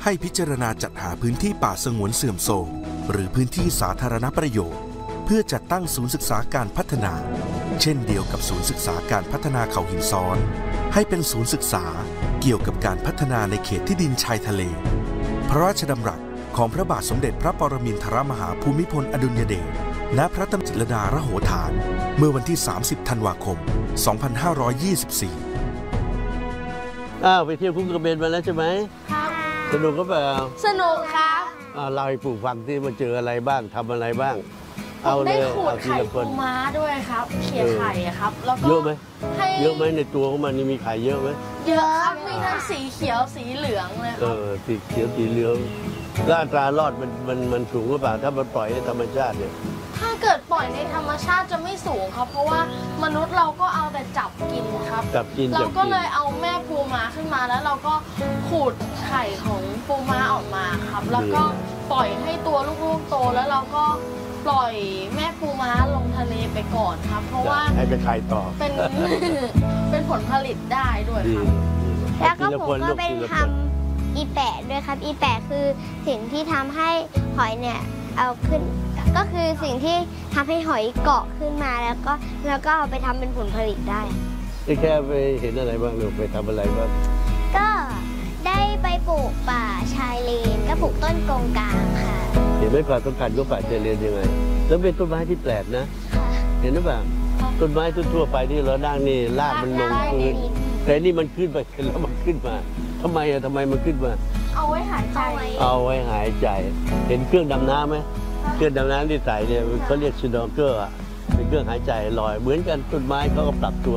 ให้พิจารณาจัดหาพื้นที่ป่าสงวนเสื่อมโทรมหรือพื้นที่สาธารณประโยชน์เพื่อจัดตั้งศูนย์ศึกษาการพัฒนาเช่นเดียวกับศูนย์ศึกษาการพัฒนาเขาหินซ้อนให้เป็นศูนย์ศึกษาเกี่ยวกับการพัฒนาในเขตที่ดินชายทะเลพระราชดำรัสของพระบาทสมเด็จพระปรมินทรมหาภูมิพลอดุลยเดชณพระตำหนักจิตรลดาระโหฐานเมื่อวันที่ 30 ธันวาคม 2524 ไปเที่ยวคุ้งกระเบนมาแล้วใช่ไหมครับสนุกก็เปล่าสนุกครับเราให้ปู่ฟังที่มาเจออะไรบ้างทำอะไรบ้างผมได้ขูดไข่ปูม้าด้วยครับเขี่ยไข่ครับแล้วก็เยอะไหมเยอะไหมในตัวของมันนี่มีไข่เยอะไหมเยอะครับมีทั้งสีเขียวสีเหลืองเลยครับสีเขียวสีเหลืองแล้วอัตรารอดมันสูงหรือเปล่าถ้ามันปล่อยในธรรมชาติเนี่ยถ้าเกิดปล่อยในธรรมชาติจะไม่สูงครับเพราะว่ามนุษย์เราก็เอาแต่จับกินครับเราก็เลยเอาแม่ปูม้าขึ้นมาแล้วเราก็ขูดไข่ของปูม้าออกมาครับแล้วก็ปล่อยให้ตัวลูกๆโตแล้วเราก็ปล่อยแม่ปูม้าลงทะเลไปก่อนครับเพราะว่าให้ไปไข่ต่อเป็นผลผลิตได้ด้วยครับแล้วก็ผมก็เป็นทำอีแปะด้วยครับอีแปะคือสิ่งที่ทำให้หอยเนี่ยเอาขึ้นก็คือสิ่งที่ทำให้หอยเกาะขึ้นมาแล้วก็เอาไปทำเป็นผลผลิตได้แค่ไปเห็นอะไรบ้างหรือไปทำอะไรบ้างก็ได้ไปปลูกป่าชายเลนก็ปลูกต้นกงกลางค่ะเห็นไหมป่าต้องการยกป่าชายเลนยังไงแล้วเป็นต้นไม้ที่แปลกนะเห็นหรือเปล่าต้นไม้ทั่วไปที่เรานั่งนี่รากมันลงพื้นแต่นี่มันขึ้นไปแล้วมันขึ้นมาทำไมมันขึ้นมาเอาไว้หายใจเห็นเครื่องดำน้ำไหมเครื่องดำน้ำที่ใส่เนี่ยเขาเรียกสโนว์เกอร์เป็นเครื่องหายใจลอยเหมือนกันต้นไม้เขาก็ปรับตัว